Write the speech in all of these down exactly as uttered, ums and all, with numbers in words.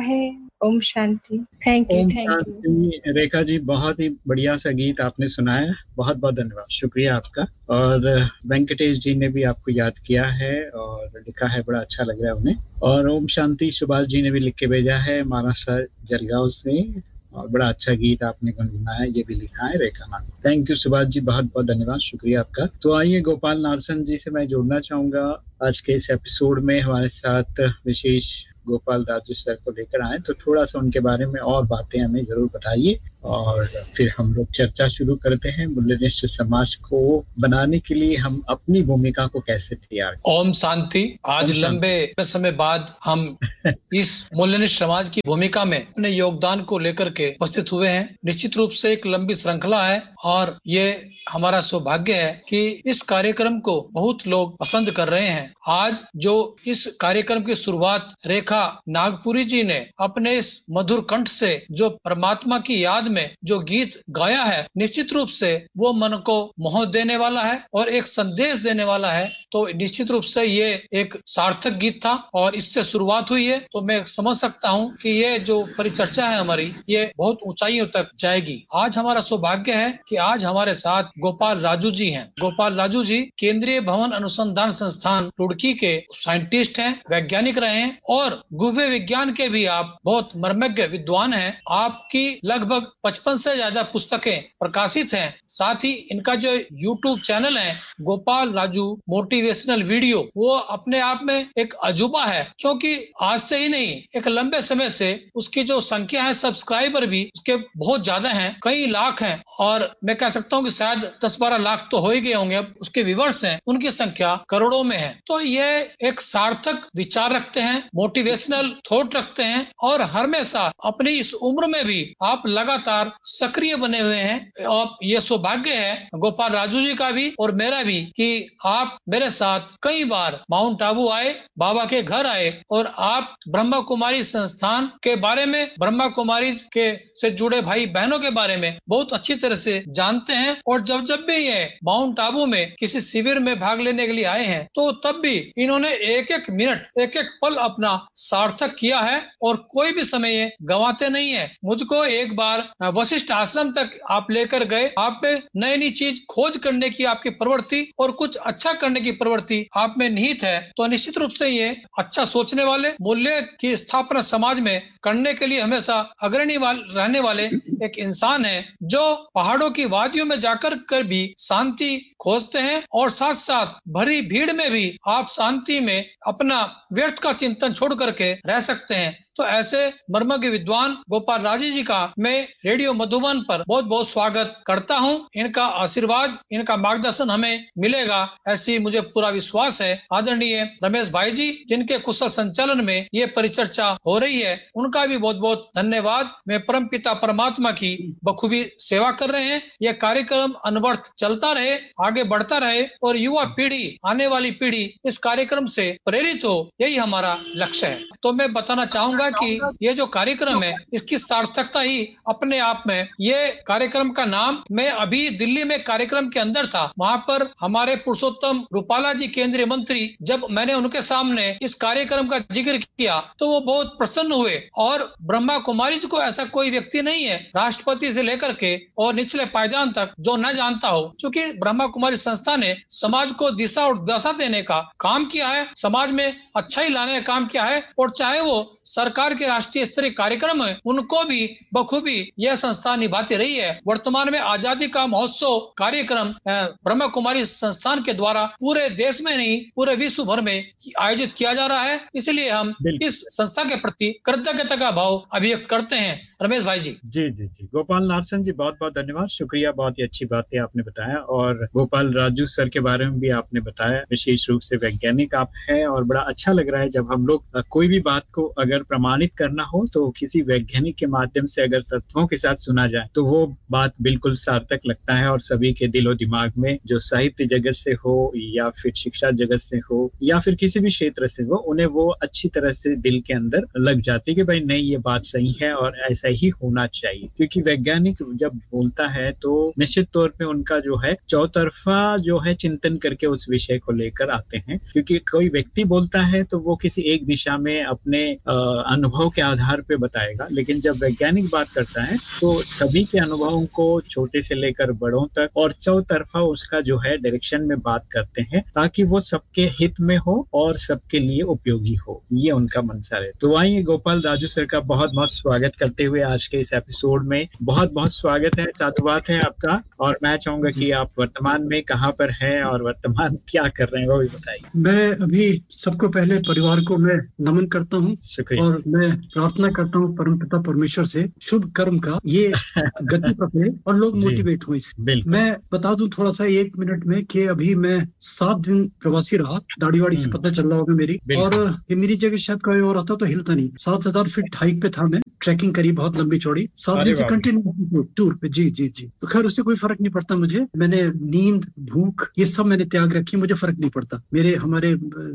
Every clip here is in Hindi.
है। Om Shanti. Thank you Om thank you शांति। रेखा जी, बहुत ही बढ़िया सा गीत आपने सुनाया, बहुत बहुत धन्यवाद, शुक्रिया आपका। और वेंकटेश जी ने भी आपको याद किया है और लिखा है, बड़ा अच्छा लग रहा है उन्हें। और ओम शांति सुभाष जी ने भी लिख के भेजा है महाराष्ट्र जलगांव से, और बड़ा अच्छा गीत आपने गुनगुनाया, ये भी लिखा है रेखा नाम। थैंक यू सुभाष जी, बहुत बहुत धन्यवाद, शुक्रिया आपका। तो आइए गोपाल नारसन जी से मैं जोड़ना चाहूंगा आज के इस एपिसोड में। हमारे साथ विशेष गोपाल राजू सर को लेकर आए, तो थोड़ा सा उनके बारे में और बातें हमें जरूर बताइए और फिर हम लोग चर्चा शुरू करते हैं। मूल्यनिष्ठ समाज को बनाने के लिए हम अपनी भूमिका को कैसे तैयार करें। ओम शांति। आज लंबे समय बाद हम इस मूल्यनिष्ठ समाज की भूमिका में अपने योगदान को लेकर के उपस्थित हुए हैं। निश्चित रूप से एक लंबी श्रृंखला है और ये हमारा सौभाग्य है कि इस कार्यक्रम को बहुत लोग पसंद कर रहे हैं। आज जो इस कार्यक्रम की शुरुआत रेखा नागपुरी जी ने अपने इस मधुर कंठ से जो परमात्मा की याद में जो गीत गाया है, निश्चित रूप से वो मन को मोह देने वाला है और एक संदेश देने वाला है। तो निश्चित रूप से ये एक सार्थक गीत था और इससे शुरुआत हुई है, तो मैं समझ सकता हूँ कि ये जो परिचर्चा है हमारी, ये बहुत ऊंचाइयों तक जाएगी। आज हमारा सौभाग्य है कि आज हमारे साथ गोपाल राजू जी हैं। गोपाल राजू जी केंद्रीय भवन अनुसंधान संस्थान रुड़की के साइंटिस्ट हैं, वैज्ञानिक रहे हैं और गुह्य विज्ञान के भी आप बहुत मर्मज्ञ विद्वान हैं। आपकी लगभग पचपन से ज्यादा पुस्तकें प्रकाशित हैं। साथ ही इनका जो यूट्यूब चैनल है गोपाल राजू मोटिवेशनल वीडियो, वो अपने आप में एक अजूबा है, क्योंकि आज से ही नहीं, एक लंबे समय से उसकी जो संख्या है सब्सक्राइबर भी उसके बहुत ज्यादा हैं, कई लाख हैं और मैं कह सकता हूँ कि शायद दस बारह लाख तो हो ही गए होंगे। अब उसके व्यूअर्स हैं, उनकी संख्या करोड़ों में है। तो ये एक सार्थक विचार रखते हैं, मोटिवेशनल थॉट रखते हैं और हमेशा अपनी इस उम्र में भी आप लगातार सक्रिय बने हुए हैं। और ये सौभाग्य है गोपाल राजू जी का भी और मेरा भी कि आप मेरे साथ कई बार माउंट आबू आए, बाबा के घर आए और आप ब्रह्मा कुमारी संस्थान के बारे में, ब्रह्मा कुमारी के से जुड़े भाई बहनों के बारे में बहुत अच्छी तरह से जानते हैं। और जब जब भी ये माउंट आबू में किसी शिविर में भाग लेने के लिए आए हैं, तो तब भी इन्होंने एक एक मिनट, एक एक पल अपना सार्थक किया है और कोई भी समय ये गंवाते नहीं है। मुझको एक बार वशिष्ठ आश्रम तक आप लेकर गए, आप में नई नई चीज खोज करने की आपकी प्रवृत्ति और कुछ अच्छा करने की प्रवृत्ति आप में निहित है। तो निश्चित रूप से ये अच्छा सोचने वाले, मूल्य की स्थापना समाज में करने के लिए हमेशा अग्रणी वाल, रहने वाले एक इंसान है, जो पहाड़ों की वादियों में जाकर कर भी शांति खोजते हैं और साथ साथ भरी भीड़ में भी आप शांति में अपना व्यर्थ का चिंतन छोड़ करके रह सकते हैं। तो ऐसे मर्मज्ञ विद्वान गोपाल राजू जी का मैं रेडियो मधुबन पर बहुत बहुत स्वागत करता हूं। इनका आशीर्वाद, इनका मार्गदर्शन हमें मिलेगा, ऐसी मुझे पूरा विश्वास है। आदरणीय रमेश भाई जी, जिनके कुशल संचालन में ये परिचर्चा हो रही है, उनका भी बहुत बहुत धन्यवाद। मैं परम पिता परमात्मा की बखूबी सेवा कर रहे हैं। यह कार्यक्रम अनवरत चलता रहे, आगे बढ़ता रहे और युवा पीढ़ी, आने वाली पीढ़ी इस कार्यक्रम से प्रेरित हो, यही हमारा लक्ष्य है। तो मैं बताना चाहूंगा कि ये जो कार्यक्रम है, इसकी सार्थकता ही अपने आप में, ये कार्यक्रम का नाम, मैं अभी दिल्ली में कार्यक्रम के अंदर था, वहाँ पर हमारे पुरुषोत्तम रूपाला जी केंद्रीय मंत्री, जब मैंने उनके सामने इस कार्यक्रम का जिक्र किया तो वो बहुत प्रसन्न हुए। और ब्रह्मा कुमारी जी को ऐसा कोई व्यक्ति नहीं है, राष्ट्रपति से लेकर के और निचले पायदान तक, जो न जानता हो, क्योंकि ब्रह्मा कुमारी संस्था ने समाज को दिशा और दशा देने का काम किया है, समाज में अच्छाई लाने का काम किया है। और चाहे वो सरकार के राष्ट्रीय स्तरीय कार्यक्रम है, उनको भी बखूबी यह संस्था निभाती रही है। वर्तमान में आजादी का महोत्सव कार्यक्रम ब्रह्मा कुमारी संस्थान के द्वारा पूरे देश में नहीं, पूरे विश्व भर में आयोजित किया जा रहा है। इसलिए हम इस संस्था के प्रति कृतज्ञता का भाव अभिव्यक्त करते हैं। रमेश भाई जी। जी जी जी गोपाल नारसन जी, बहुत बहुत धन्यवाद, शुक्रिया, बहुत ही अच्छी बातें आपने बताया। और गोपाल राजू सर के बारे में भी आपने बताया, विशेष रूप से वैज्ञानिक आप हैं और बड़ा अच्छा लग रहा है जब हम लोग कोई भी बात को अगर प्रमाणित करना हो तो किसी वैज्ञानिक के माध्यम से अगर तथ्यों के साथ सुना जाए तो वो बात बिल्कुल सार्थक लगता है और सभी के दिलो दिमाग में, जो साहित्य जगत से हो या फिर शिक्षा जगत से हो या फिर किसी भी क्षेत्र से हो, उन्हें वो अच्छी तरह से दिल के अंदर लग जाती है कि भाई नहीं, ये बात सही है और ऐसा ही होना चाहिए। क्योंकि वैज्ञानिक जब बोलता है तो निश्चित तौर पे उनका जो है चौतरफा जो है चिंतन करके उस विषय को लेकर आते हैं। क्योंकि कोई व्यक्ति बोलता है तो वो किसी एक दिशा में अपने अनुभव के आधार पे बताएगा, लेकिन जब वैज्ञानिक बात करता है तो सभी के अनुभवों को छोटे से लेकर बड़ों तक और चौतरफा उसका जो है डायरेक्शन में बात करते हैं, ताकि वो सबके हित में हो और सबके लिए उपयोगी हो। ये उनका मंशा है। तो आइए गोपाल राजू सर का बहुत बहुत स्वागत करते हुए आज के इस एपिसोड में बहुत बहुत स्वागत है, साधुवाद है आपका। और मैं चाहूंगा कि आप वर्तमान में कहाँ पर हैं और वर्तमान क्या कर रहे हैं वो भी बताइए। मैं अभी सबको पहले परिवार को मैं नमन करता हूँ और मैं प्रार्थना करता हूँ परमपिता परमेश्वर से शुभ कर्म का ये गति पकड़े और लोग मोटिवेट हो इससे। मैं बता दूं थोड़ा सा एक मिनट में कि अभी मैं सात दिन प्रवासी रहा, दाढ़ी वाड़ी से पता चल रहा होगा मेरी, और ये मेरी जगह शायद कोई और आता तो हिलता नहीं। सात हजार फीट हाइट पे था मैं, ट्रैकिंग करी बहुत लंबी चौड़ी, सात दिन से कंटिन्यू टूर पे। जी जी जी तो खैर उससे कोई फर्क नहीं पड़ता मुझे। मैंने नींद, भूख, ये सब मैंने त्याग रखी, मुझे फर्क नहीं पड़ता। मेरे हमारे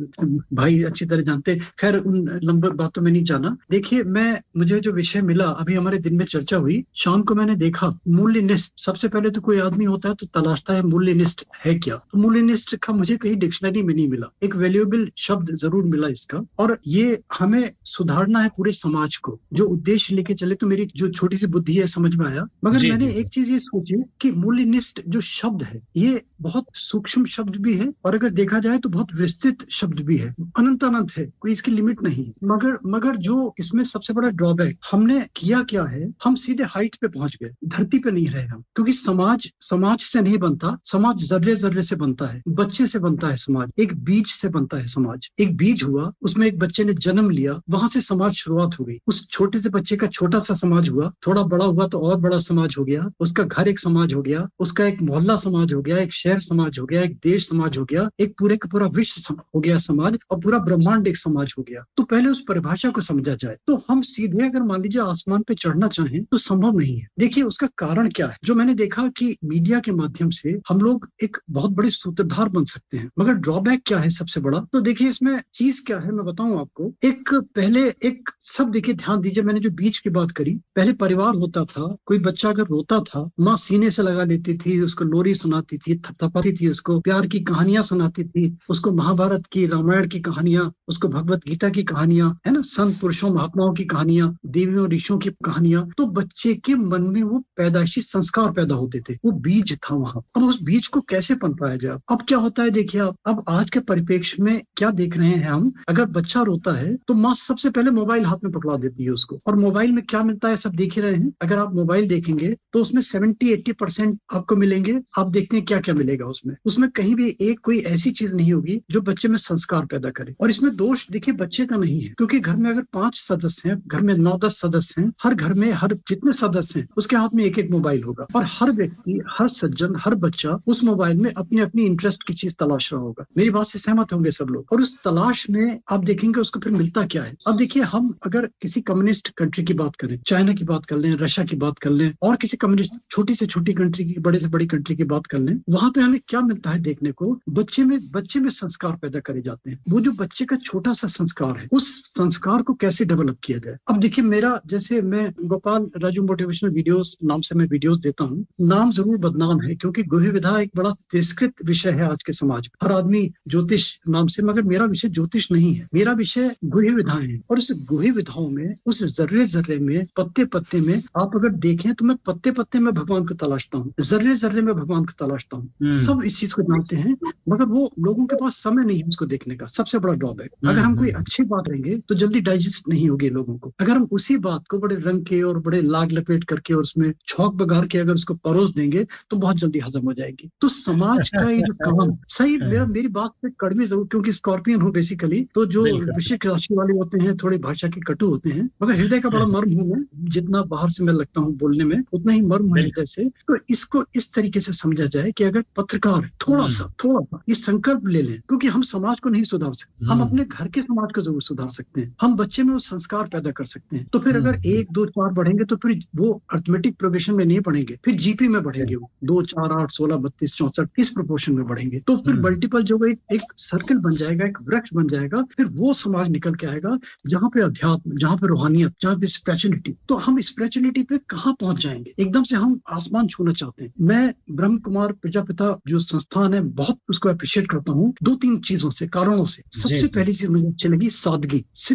भाई अच्छी तरह जानते। खैर उन लंबी बातों में नहीं जाना। देखिए मैं मुझे जो विषय मिला, अभी हमारे दिन में चर्चा हुई, शाम को मैंने देखा मूल्यनिष्ठ। सबसे पहले तो कोई आदमी होता है तो तलाशता है मूल्यनिष्ठ है क्या। तो मूल्यनिष्ठ का मुझे कहीं डिक्शनरी में नहीं मिला। एक वैल्यूएबल शब्द जरूर मिला इसका, और ये हमें सुधारना है पूरे समाज को, जो उद्देश्य लेके चले। तो मेरी जो छोटी सी बुद्धि है समझ में आया। मगर जी, मैंने जी, एक चीज ये सोची कि मूल्यनिष्ठ जो शब्द है ये बहुत सूक्ष्म शब्द भी है, और अगर देखा जाए तो बहुत विस्तृत शब्द भी है, अनंत अनंत है, कोई इसकी लिमिट नहीं। मगर मगर जो इसमें सबसे बड़ा ड्रॉबैक, हमने किया क्या है, हम सीधे हाइट पे पहुंच गए, धरती पे नहीं रहे हम। क्योंकि समाज समाज से नहीं बनता, समाज जर्रे जर्रे से बनता है, बच्चे से बनता है समाज, एक बीज से बनता है समाज। एक बीज हुआ, उसमें एक बच्चे ने जन्म लिया, वहां से समाज शुरुआत हो गई। उस छोटे से बच्चे का छोटा सा समाज हुआ, थोड़ा बड़ा हुआ तो और बड़ा समाज हो गया, उसका घर एक समाज हो गया, उसका एक मोहल्ला समाज हो गया, एक शहर समाज हो गया, एक देश समाज हो गया, एक पूरे का पूरा विश्व हो गया समाज, और पूरा ब्रह्मांड एक समाज हो गया। तो पहले उस परिभाषा को समझा जाए। तो हम सीधे अगर मान लीजिए आसमान पे चढ़ना चाहें तो संभव नहीं है। देखिए उसका कारण क्या है। जो मैंने देखा कि मीडिया के माध्यम से हम लोग एक बहुत बड़े सूत्रधार बन सकते हैं, मगर ड्रॉबैक क्या है सबसे बड़ा। तो देखिए इसमें चीज क्या है मैं बताऊं आपको। एक पहले एक सब देखिए, ध्यान दीजिए, मैंने जो बीच की बात करी, पहले परिवार होता था, कोई बच्चा अगर रोता था, माँ सीने से लगा लेती थी, उसको लोरी सुनाती थी, थपथपाती थी, उसको प्यार की कहानियां सुनाती थी, उसको महाभारत की, रामायण की कहानियां, उसको भगवत गीता की कहानियां, है ना, संत पुरुषों महात्माओं की कहानियां, देवियों ऋषियों की कहानियां। तो बच्चे के मन में वो पैदाइशी संस्कार पैदा होते थे, वो बीज था वहां। अब उस बीज को कैसे पनपाया जाए। अब क्या होता है देखिए आप, अब आज के परिप्रेक्ष्य में क्या देख रहे हैं हम, अगर बच्चा रोता है तो माँ सबसे पहले मोबाइल हाथ में पकड़ा देती है उसको, और मोबाइल में क्या मिलता है सब देख ही रहे हैं। अगर आप मोबाइल देखेंगे तो उसमें सेवेंटी एट्टी परसेंट आपको मिलेंगे। आप देखते हैं क्या क्या मिलेगा उसमें। उसमें कहीं भी एक कोई ऐसी चीज नहीं होगी जो बच्चे में संस्कार पैदा करे। और इसमें दोष देखिए बच्चे का नहीं है, क्योंकि घर में अगर पांच सदस्य हैं, घर में नौ दस सदस्य हैं, हर घर में हर जितने सदस्य हैं उसके हाथ में एक एक मोबाइल होगा, और हर व्यक्ति, हर सज्जन, हर बच्चा उस मोबाइल में अपनी अपनी इंटरेस्ट की चीज तलाश रहा होगा। मेरी बात से सहमत होंगे सब लोग। और उस तलाश में आप देखेंगे उसको फिर मिलता क्या है। अब देखिए हम अगर किसी कम्युनिस्ट कंट्री की बात करें, चाइना की बात कर लें, रशिया की बात कर लें, और किसी कम्युनिस्ट छोटी से छोटी कंट्री की, बड़े से बड़ी कंट्री की बात कर लें, वहां पे हमें क्या मिलता है देखने को। बच्चे में बच्चे में संस्कार पैदा करे जाते हैं। वो जो बच्चे का छोटा सा संस्कार है, उस संस्कार को कैसे डेवलप किया जाए। अब देखिए मेरा, जैसे मैं गोपाल राजू मोटिवेशनल वीडियोस नाम से मैं वीडियोस देता हूँ। नाम जरूर बदनाम है, क्योंकि गुह्य विधा एक बड़ा तिरस्कृत विषय है आज के समाज में। हर आदमी ज्योतिष नाम से, मगर मेरा विषय ज्योतिष नहीं है, मेरा विषय गुह्य विधाएं है। और उस गुह्य विधाओं में, उस जर्रे जर्रे में, पत्ते पत्ते में आप अगर देखें तो मैं पत्ते पत्ते में भगवान को तलाशता हूँ, जर्रे जर्रे में भगवान को तलाशता हूँ। सब इस चीज को जानते हैं, मगर वो लोगों के पास समय नहीं है उसको देखने का। सबसे बड़ा ड्रॉबैक। अगर हम कोई अच्छी बात करेंगे तो जल्दी डाइजेस्ट नहीं होगी लोगों को। अगर हम उसी बात को बड़े रंग के और बड़े लाग लपेट करके और उसमें छौक बगार के अगर उसको परोस देंगे तो बहुत जल्दी हजम हो जाएगी। तो समाज का ये जो काम सही, मेरा मेरी बात पे कड़वी जरूर, क्योंकि स्कॉर्पियन हूँ बेसिकली, तो जो वृश्चिक राशि वाले होते हैं थोड़ी भाषा के कटु होते हैं, मगर हृदय का बड़ा मर्म हूँ मैं। जितना बाहर से मैं लगता हूँ बोलने में, उतना ही मर्म है हृदय से। तो इसको इस तरीके से समझा जाए कि अगर पत्रकार थोड़ा सा थोड़ा सा ये संकल्प ले लें, क्योंकि हम समाज को नहीं सुधार सकते, हम अपने घर के समाज को जरूर सुधार सकते हैं, हम बच्चे में वो संस्कार पैदा कर सकते हैं। तो फिर अगर एक दो चार बढ़ेंगे तो फिर वो अर्थमेटिक प्रोग्रेशन में नहीं बढ़ेंगे, फिर जीपी में बढ़ेंगे, वो दो चार आठ सोलह बत्तीस चौसठ इस प्रोपोर्शन में बढ़ेंगे। तो फिर मल्टीपल जो एक, एक सर्कल बन जाएगा, एक वृक्ष बन जाएगा। फिर वो समाज निकल के आएगा जहाँ पे अध्यात्म, जहाँ पे रूहानियत, जहाँ पे स्पिरिचुअलिटी। तो हम स्पिरिचुअलिटी पे कहाँ पहुंच जाएंगे। एकदम से हम आसमान छूना चाहते हैं। मैं ब्रह्म कुमार प्रजापिता जो संस्थान है, बहुत उसको अप्रिशिएट करता हूँ दो तीन चीजों से, कारणों से। सबसे पहली चीज मुझे अच्छी लगी सादगी, सिंप्लिसिटी।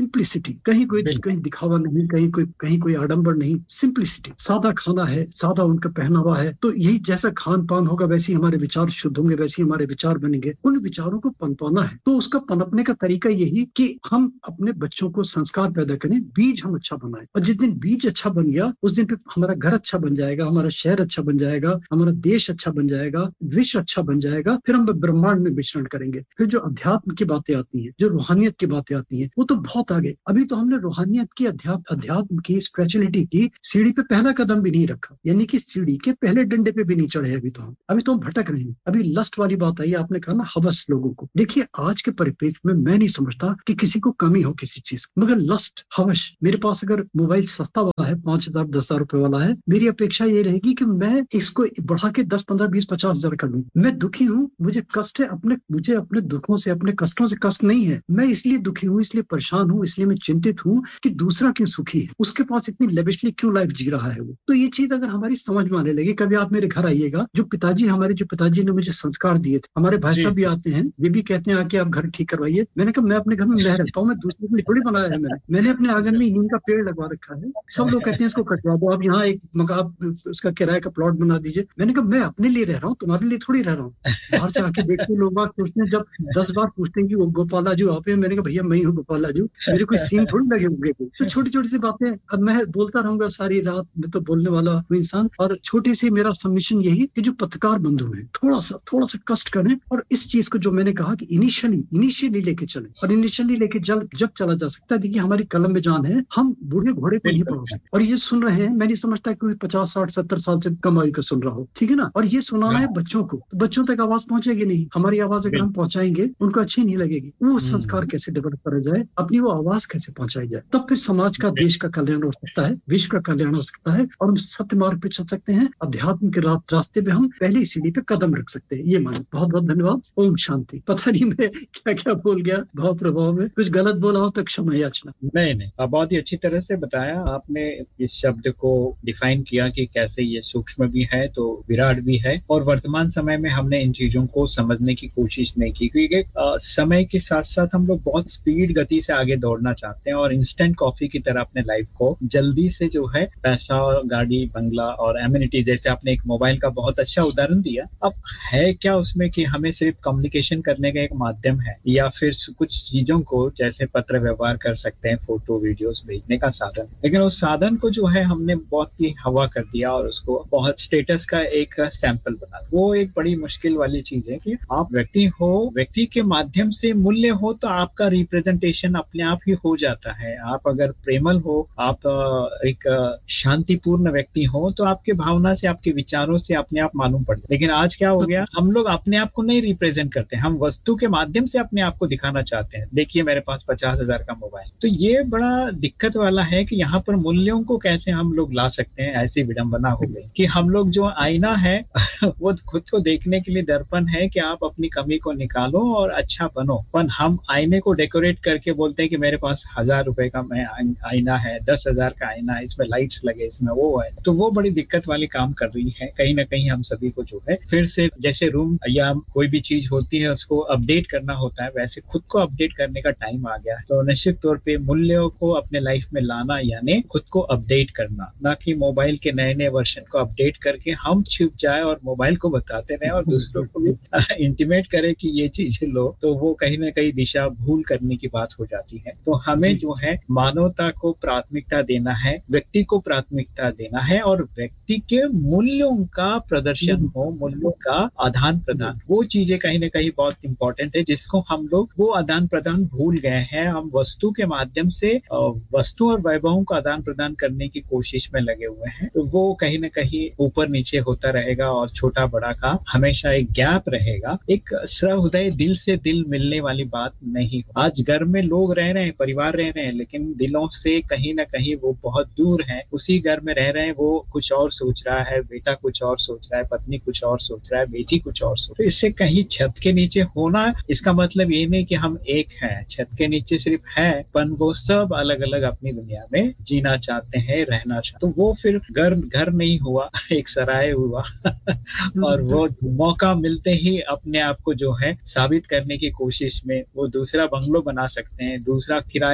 सिंप्लिसिटी, कहीं कोई कहीं दिखावा नहीं, कहीं कोई कहीं कोई आडंबर नहीं, सिंप्लिसिटी, सादा खाना है, सादा उनका पहनावा है। तो यही जैसा खान पान होगा वैसे हमारे विचार शुद्ध होंगे, वैसे हमारे विचार बनेंगे। उन विचारों को पनपाना है तो उसका पनपने का तरीका यही कि हम अपने बच्चों को संस्कार पैदा करें, बीज हम अच्छा बनाए, और जिस दिन बीज अच्छा बन गया उस दिन पे हमारा घर अच्छा बन जाएगा, हमारा शहर अच्छा बन जाएगा, हमारा देश अच्छा बन जाएगा, विश्व अच्छा बन जाएगा। फिर हम ब्रह्मांड में विचरण करेंगे। फिर जो अध्यात्म की बातें आती हैं, जो रूहानियत की बातें आती हैं, वो तो बहुत आगे। अभी तो हमने रूहानियत की, अध्यात्म अध्यात्म की, स्पिरिचुअलिटी की सीढ़ी पे पहला कदम भी नहीं रखा, यानी कि सीढ़ी के पहले डंडे पे भी नहीं चढ़े। अभी तो हम अभी तो हम भटक रहे हैं। अभी लस्ट वाली बात आई, आपने कहा ना हवस लोगों को। देखिए आज के परिप्रेक्ष्य में मैं नहीं समझता कि किसी को कमी हो किसी चीज, मगर लस्ट, हवस, मेरे पास अगर मोबाइल सस्ता वाला है, पांच हजार दस हजार रुपए वाला है, मेरी अपेक्षा ये रहेगी कि मैं इसको बढ़ा के दस पंद्रह बीस पचास हजार कर लूं। मैं दुखी हूँ, मुझे कष्ट है, अपने मुझे अपने दुखों से, अपने कष्टों से कष्ट नहीं है। मैं इसलिए दुखी हूँ, इसलिए परेशान हूँ, इसलिए मैं चिंतित हूँ कि दूसरा क्यों सुखी है, उसके पास इतनी लेविशली क्यों लाइफ जी रहा है वो। तो ये चीज अगर हमारी समझ में आने लगे, कभी आप मेरे घर आइएगा, जो पिताजी हमारे जो पिताजी ने मुझे संस्कार दिए थे, हमारे भाई साहब भी आते हैं, ये भी कहते हैं आके आप घर ठीक करवाइए। मैंने कहा मैं अपने घर में मैं रहता हूँ, मैं दूसरे के लिए थोड़ी बनाया है। मैंने मैंने अपने आंगन में नीम का पेड़ लगवा रखा है। सब लोग कहते हैं इसको कटवा दो, आप यहाँ एक मकान उसका किराए का प्लॉट बना दीजिए। मैंने कहा मैं अपने लिए रह रहा हूँ, तुम्हारे लिए थोड़ी रह रहा हूँ। बाहर से आके देखते लोग बात पूछते हैं, जब दस बार पूछते हैं कि वो गोपाला जी आप हैं, मैंने कहा भैया मैं ही हूँ गोपाला जी, मेरे कोई सीन थोड़ी लगे होंगे। तो छोटी छोटी सी बातें, अब मैं बोलता रहूंगा सारी रात, मैं तो बोलने वाला हूँ इंसान। और छोटी सी मेरा सबमिशन यही कि जो पत्रकार बंधु हैं, थोड़ा सा थोड़ा सा कष्ट करें, और इस चीज को जो मैंने कहा कि इनिशियली इनिशियली लेके चले, और इनिशियली लेके जल जब चला जा सकता है। देखिए हमारी कलम में जान है, हम बूढ़े घोड़े को नहीं पढ़ा सकते। और ये सुन रहे हैं, मैं नहीं समझता कि कोई पचास साठ सत्तर साल से कम आयु का सुन रहा हो, ठीक है ना। और ये सुनाना है बच्चों को, तो बच्चों तक आवाज पहुंचेगी नहीं। हमारी आवाज अगर हम पहुंचाएंगे उनको अच्छी नहीं लगेगी। वो संस्कार कैसे डेवलप करा जाए, अपनी वो आवाज कैसे पहुंचाई जाए, तब फिर समाज का, देश का कल्याण हो सकता है, विश्व का कल्याण हो सकता है, और हम सत्य मार्ग पे चल सकते हैं। अध्यात्म के रा, रास्ते पे हम पहली सीढ़ी पे कदम रख सकते हैं। ये मानो। बहुत बहुत धन्यवाद। ओम शांति। पता नहीं मैं क्या क्या बोल गया, भाव प्रभाव में कुछ गलत बोला हो तो क्षमा याचना। नहीं नहीं, आप बहुत ही अच्छी तरह से बताया आपने। इस शब्द को डिफाइन किया कि कैसे ये सूक्ष्म भी है तो विराट भी है, और वर्तमान समय में हमने इन चीजों को समझने की कोशिश नहीं की, क्योंकि समय के साथ साथ हम लोग बहुत स्पीड गति से आगे दौड़ना चाहते हैं, और इंस्टेंट कॉफी की तरह अपने लाइफ को जल्दी से जो है पैसा, गाड़ी, बंगला और एमिनिटी, जैसे आपने एक मोबाइल का बहुत अच्छा उदाहरण दिया। अब है क्या उसमें कि हमें सिर्फ कम्युनिकेशन करने का एक माध्यम है, या फिर कुछ चीजों को जैसे पत्र व्यवहार कर सकते हैं, फोटो वीडियोस भेजने का साधन, लेकिन उस साधन को जो है हमने बहुत ही हवा कर दिया और उसको बहुत स्टेटस का एक सैंपल बना। वो एक बड़ी मुश्किल वाली चीज है कि आप व्यक्ति हो, व्यक्ति के माध्यम से मूल्य हो तो आपका रिप्रेजेंटेशन अपने आप ही हो जाता है। आप अगर प्रेमल हो, आप एक शांतिपूर्ण व्यक्ति हो, तो आपके भावना से, आपके विचारों से अपने आप मालूम पड़ता है। लेकिन आज क्या हो गया, हम लोग अपने आप को नहीं रिप्रेजेंट करते, हम वस्तु के माध्यम से अपने आप को दिखाना चाहते हैं। देखिए मेरे पास पचास हजार का मोबाइल। तो ये बड़ा दिक्कत वाला है कि यहाँ पर मूल्यों को कैसे हम लोग ला सकते हैं। ऐसी विडंबना हो गई कि हम लोग जो आईना है वो खुद को देखने के लिए दर्पण है कि आप अपनी कमी को निकालो और अच्छा बनो, पर हम आईने को डेकोरेट करके बोलते हैं कि मेरे पास हजार रुपए का मैं आईना है, दस हजार का आईना है, इसमें लाइट्स लगे, इसमें वो है। तो वो बड़ी दिक्कत वाली काम कर रही है। कहीं ना कहीं हम सभी को जो है फिर से, जैसे रूम या कोई भी चीज होती है उसको अपडेट करना होता है, वैसे खुद को अपडेट करने का टाइम आ गया है। तो निश्चित तौर पे मूल्यों को अपने लाइफ में लाना यानी खुद को अपडेट करना, ना कि मोबाइल के नए नए वर्जन को अपडेट करके हम छुप जाए और मोबाइल को बताते रहे और दूसरों को भी इंटीमेट करे कि ये चीजें लो। तो वो कहीं ना कहीं दिशा भूल करने की बात हो जाती है। तो हमें जो है मानवता को प्राथमिकता देना है, व्यक्ति को प्राथमिकता देना है, और व्यक्ति के मूल्यों का प्रदर्शन हो, मूल्यों का आदान प्रदान, वो चीजें कहीं ना कहीं बहुत इंपॉर्टेंट है, जिसको हम लोग वो आदान प्रदान भूल गए हैं। हम वस्तु के माध्यम से वस्तु और वैभवों का आदान प्रदान करने की कोशिश में लगे हुए हैं। तो वो कहीं ना कहीं ऊपर नीचे होता रहेगा और छोटा बड़ा का हमेशा एक गैप रहेगा। एक सहृदय दिल से दिल मिलने वाली बात नहीं। आज घर में लोग रह रहे हैं, परिवार रह रहे हैं, लेकिन दिलों से कहीं ना कहीं वो बहुत दूर है। उसी घर में रह रहे हैं, वो कुछ और सोच रहा है, बेटा कुछ और सोच रहा है, पत्नी कुछ और सोच रहा है, बेटी कुछ और सोच रहा है। तो इससे कहीं छत के नीचे होना, इसका मतलब ये नहीं कि हम एक हैं, छत के नीचे सिर्फ है, पर वो सब अलग अलग अपनी दुनिया में जीना चाहते हैं, रहना चाहते। तो वो फिर घर घर नहीं हुआ, एक सराय हुआ और वो मौका मिलते ही अपने आप को जो है साबित करने की कोशिश में वो दूसरा बंगलो बना सकते हैं, दूसरा किराए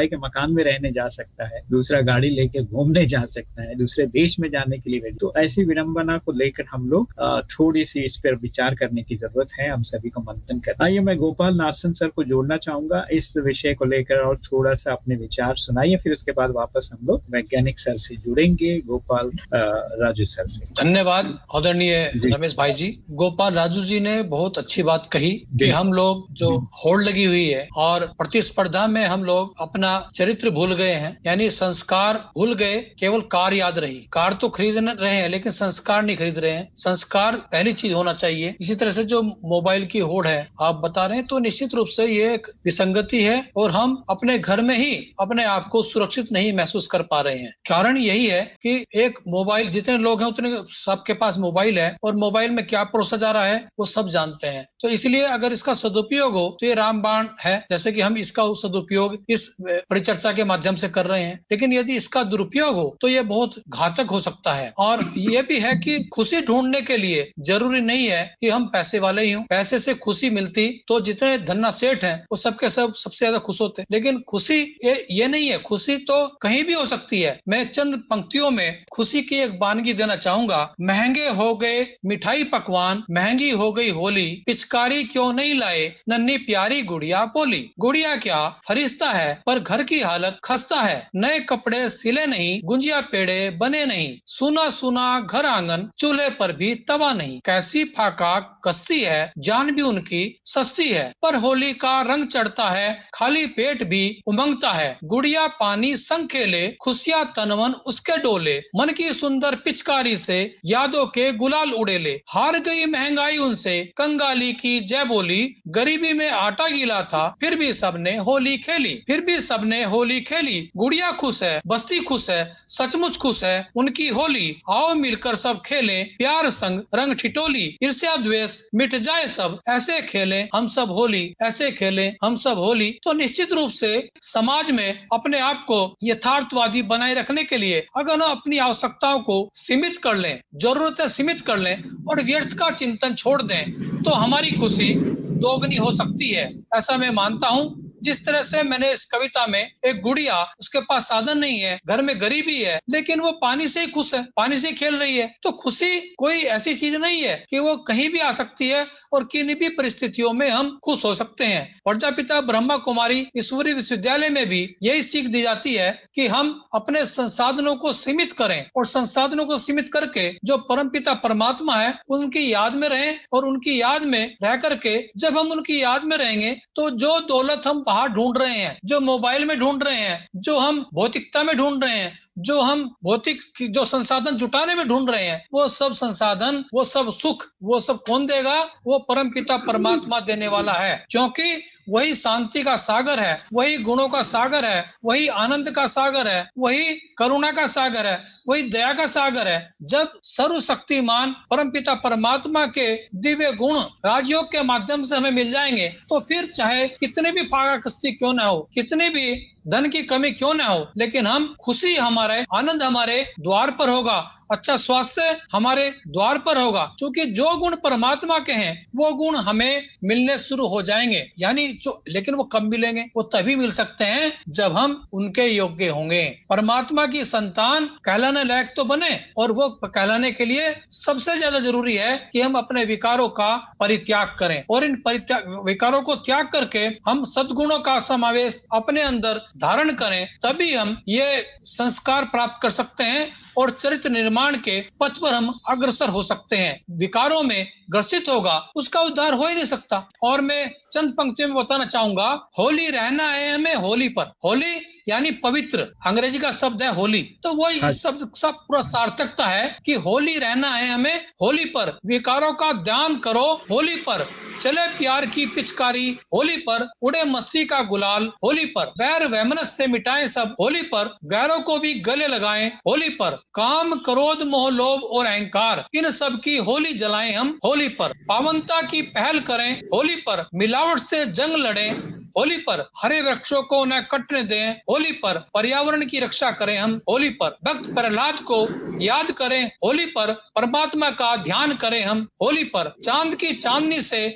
किराए के मकान में रहने जा सकता है, दूसरा गाड़ी लेके घूमने जा सकता है, दूसरे देश में जाने के लिए। तो ऐसी विडंबना को लेकर हम लोग थोड़ी सी इस पर विचार करने की जरूरत है, हम सभी को मंथन करना। आइए मैं गोपाल नार्सन सर को जोड़ना चाहूंगा इस विषय को लेकर और थोड़ा सा अपने विचार सुनाइए, फिर उसके बाद वापस हम लोग वैज्ञानिक सर से जुड़ेंगे, गोपाल राजू सर से। धन्यवाद आदरणीय रमेश भाई जी। गोपाल राजू जी ने बहुत अच्छी बात कही कि हम लोग जो होड़ लगी हुई है और प्रतिस्पर्धा में हम लोग अपना चरित्र भूल गए हैं, यानी संस्कार भूल गए, केवल कार याद रही। कार तो खरीद रहे हैं लेकिन संस्कार नहीं खरीद रहे हैं। संस्कार पहली चीज होना चाहिए। इसी तरह से जो मोबाइल की होड़ है आप बता रहे हैं, तो निश्चित रूप से ये एक विसंगति है और हम अपने घर में ही अपने आप को सुरक्षित नहीं महसूस कर पा रहे हैं। कारण यही है कि एक मोबाइल, जितने लोग हैं उतने सबके पास मोबाइल है और मोबाइल में क्या परोसा जा रहा है वो सब जानते हैं। तो इसलिए अगर इसका सदुपयोग हो तो ये रामबाण है, जैसे कि हम इसका सदुपयोग इस परिचर्चा के माध्यम से कर रहे हैं। लेकिन यदि इसका दुरुपयोग हो तो ये बहुत घातक हो सकता है। और ये भी है कि खुशी ढूंढने के लिए जरूरी नहीं है कि हम पैसे वाले ही हों। पैसे से खुशी मिलती तो जितने धन्ना सेठ हैं वो सबके सब सबसे ज्यादा खुश होते। लेकिन खुशी ये, ये नहीं है, खुशी तो कहीं भी हो सकती है। मैं चंद पंक्तियों में खुशी की एक वानगी देना चाहूंगा। महंगे हो गए मिठाई पकवान, महंगी हो गई होली, पिचकारी क्यों नहीं लाए, नन्ही प्यारी गुड़िया बोली। गुड़िया क्या फरिश्ता है पर घर की हालत खस्ता है, नए कपड़े सिले नहीं, गुंजिया पेड़े बने नहीं, सुना सुना घर आंगन, चूल्हे पर भी तवा नहीं। कैसी फाका कस्ती है, जान भी उनकी सस्ती है, पर होली का रंग चढ़ता है, खाली पेट भी उमंगता है। गुड़िया पानी संग खेले, खुशियाँ तनवन उसके डोले, मन की सुंदर पिचकारी से यादों के गुलाल उड़ेले। हार गई महंगाई उनसे, कंगाली की जय बोली, गरीबी में आटा गीला था, फिर भी सबने होली खेली, फिर भी सबने होली खेली। गुड़िया खुश है, बस्ती खुश है, सचमुच खुश है उनकी होली। आओ मिलकर सब खेले, प्यार संग रंग ठिठोली, ईर्ष्या द्वेष मिट जाए सब, ऐसे खेले हम सब होली, ऐसे खेले हम सब होली। तो निश्चित रूप से समाज में अपने आप को यथार्थवादी बनाए रखने के लिए अगर हम अपनी आवश्यकताओं को सीमित कर लें, जरूरतें सीमित कर लें और व्यर्थ का चिंतन छोड़ दें, तो हमारी खुशी दोगुनी हो सकती है, ऐसा मैं मानता हूँ। जिस तरह से मैंने इस कविता में एक गुड़िया, उसके पास साधन नहीं है, घर में गरीबी है, लेकिन वो पानी से ही खुश है, पानी से खेल रही है। तो खुशी कोई ऐसी चीज नहीं है कि वो कहीं भी आ सकती है और किन्हीं भी परिस्थितियों में हम खुश हो सकते हैं। प्रजापिता ब्रह्मा कुमारी ईश्वरी विश्वविद्यालय में भी यही सीख दी जाती है कि हम अपने संसाधनों को सीमित करें और संसाधनों को सीमित करके जो परमपिता परमात्मा है उनकी याद में रहें, और उनकी याद में रह करके जब हम उनकी याद में रहेंगे तो जो दौलत हम बाहर ढूंढ रहे हैं, जो मोबाइल में ढूंढ रहे हैं, जो हम भौतिकता में ढूंढ रहे हैं, जो हम भौतिक जो संसाधन जुटाने में ढूंढ रहे हैं, वो सब संसाधन, वो सब सुख, वो सब कौन देगा? वो परमपिता परमात्मा देने वाला है। क्योंकि वही शांति का सागर है, वही गुणों का सागर है, वही आनंद का सागर है, वही करुणा का सागर है, वही दया का सागर है। जब सर्वशक्तिमान परमपिता परमात्मा के दिव्य गुण राजयोग के माध्यम से हमें मिल जाएंगे, तो फिर चाहे कितने भी फाका कस्ती क्यों ना हो, कितने भी धन की कमी क्यों ना हो, लेकिन हम खुशी, हमारे आनंद हमारे द्वार पर होगा, अच्छा स्वास्थ्य हमारे द्वार पर होगा। क्योंकि जो गुण परमात्मा के हैं वो गुण हमें मिलने शुरू हो जाएंगे। यानी जो, लेकिन वो कब मिलेंगे? वो तभी मिल सकते हैं जब हम उनके योग्य होंगे। परमात्मा की संतान कहलाने लायक तो बने, और वो कहलाने के लिए सबसे ज्यादा जरूरी है कि हम अपने विकारों का परित्याग करें, और इन परित्याग विकारों को त्याग करके हम सद्गुणों का समावेश अपने अंदर धारण करें, तभी हम ये संस्कार प्राप्त कर सकते हैं और चरित्र निर्माण के पथ पर हम अग्रसर हो सकते हैं। विकारों में ग्रसित होगा उसका उद्धार हो ही नहीं सकता। और मैं चंद पंक्तियों में बताना चाहूंगा, होली रहना है हमें होली पर। होली यानी पवित्र, अंग्रेजी का शब्द है होली। तो वो इस शब्द सब पूरा सार्थकता है कि होली रहना है हमें होली पर, विकारों का ध्यान करो होली पर, चले प्यार की पिचकारी होली पर, उड़े मस्ती का गुलाल होली पर, वैर वैमनस से मिटाएं सब होली पर, गैरों को भी गले लगाएं होली पर, काम क्रोध मोह लोभ और अहंकार इन सब की होली जलाएं हम होली पर, पावनता की पहल करें होली पर, मिलावट से जंग लड़ें होली पर, हरे वृक्षों को न कटने दें होली पर, पर्यावरण की रक्षा करें हम होली पर, भक्त प्रहलाद को याद करें होली पर, परमात्मा का ध्यान करें हम होली पर, चांद की चांदनी से